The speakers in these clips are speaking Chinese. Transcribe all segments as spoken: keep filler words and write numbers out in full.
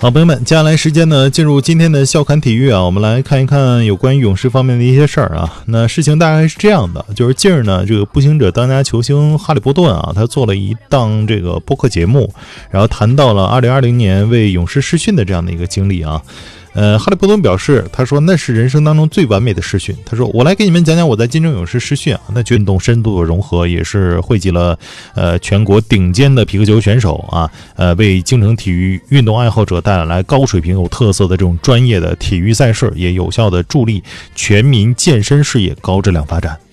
好，朋友们，接下来时间呢，进入今天的笑侃体育啊，我们来看一看有关于勇士方面的一些事儿啊。那事情大概是这样的，就是近日呢，这个步行者当家球星哈利伯顿啊，他做了一档这个播客节目，然后谈到了二零二零年为勇士试训的这样的一个经历啊。呃，哈利伯顿表示，他说那是人生当中最完美的试训。他说，我来给你们讲讲我在金州勇士试训啊，那运动深度的融合也是汇集了呃全国顶尖的皮克球选手啊，呃为京城体育运动爱好者带来高水平有特色的这种专业的体育赛事，也有效的助力全民健身事业高质量发展。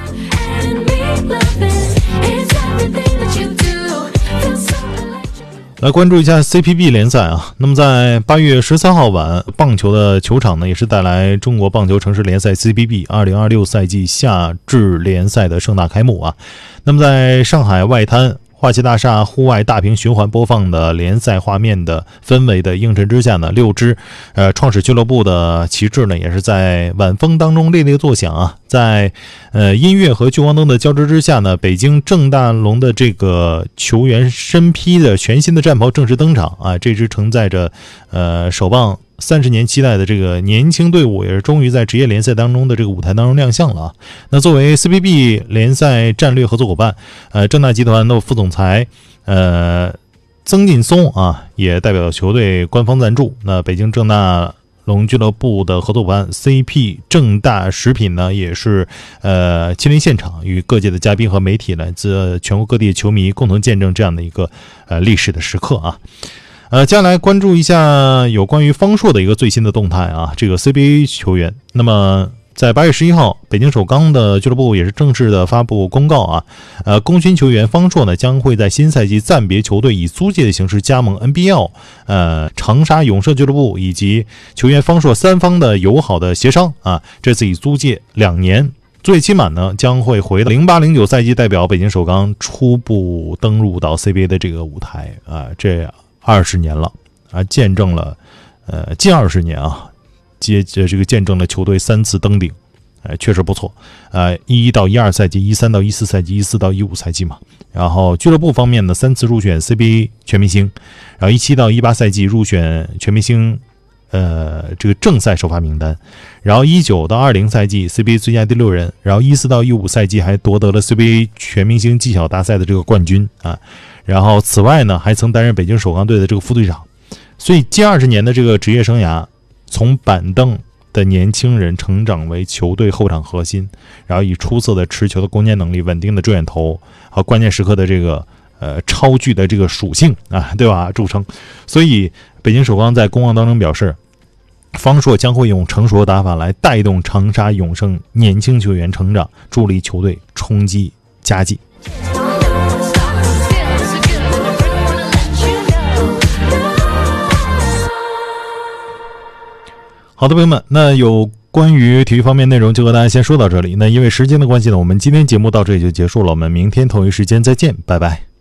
来关注一下 C P B 联赛啊，那么在八月十三号晚，棒球的球场呢也是带来中国棒球城市联赛 C P B 二零二六赛季夏至联赛的盛大开幕啊。那么在上海外滩花旗大厦户外大屏循环播放的联赛画面的氛围的映衬之下呢，六支呃创始俱乐部的旗帜呢也是在晚风当中猎猎作响啊。在呃音乐和聚光灯的交织之下呢，北京郑大龙的这个球员身披的全新的战袍正式登场啊。这支承载着呃首棒三十年期待的这个年轻队伍，也是终于在职业联赛当中的这个舞台当中亮相了啊。那作为 C P B 联赛战略合作伙伴，呃，正大集团的副总裁呃曾劲松啊，也代表球队官方赞助。那北京正大龙俱乐部的合作伙伴 C P 正大食品呢，也是呃亲临现场，与各界的嘉宾和媒体来自全国各地的球迷共同见证这样的一个呃历史的时刻啊。呃，接下来关注一下有关于方硕的一个最新的动态啊，这个 C B A 球员。那么在八月十一号，北京首钢的俱乐部也是正式的发布公告啊，呃，功勋球员方硕呢将会在新赛季暂别球队，以租借的形式加盟 N B L， 呃，长沙勇士俱乐部以及球员方硕三方的友好的协商啊，这次以租借两年。最期满呢将会回到零八零九赛季代表北京首钢初步登陆到 C B A 的这个舞台啊，这二十年了啊，见证了呃近二十年啊，接这个见证了球队三次登顶，哎，确实不错。呃，一到一二赛季，一三到一四赛季，一四到一五赛季嘛。然后俱乐部方面呢，三次入选 C B A 全明星，然后一七到一八赛季入选全明星。呃，这个正赛首发名单，然后一九到二零赛季 C B A 最佳第六人，然后一四到一五赛季还夺得了 C B A 全明星技巧大赛的这个冠军啊。然后此外呢，还曾担任北京首钢队的这个副队长。所以近二十年的这个职业生涯，从板凳的年轻人成长为球队后场核心，然后以出色的持球的攻坚能力、稳定的追远投和关键时刻的这个呃超巨的这个属性啊，对吧？著称。所以北京首钢在公告当中表示，方硕将会用成熟的打法来带动长沙永胜年轻球员成长，助力球队冲击佳绩。好的，朋友们，那有关于体育方面内容就和大家先说到这里。那因为时间的关系呢，我们今天节目到这里就结束了，我们明天同一时间再见，拜拜。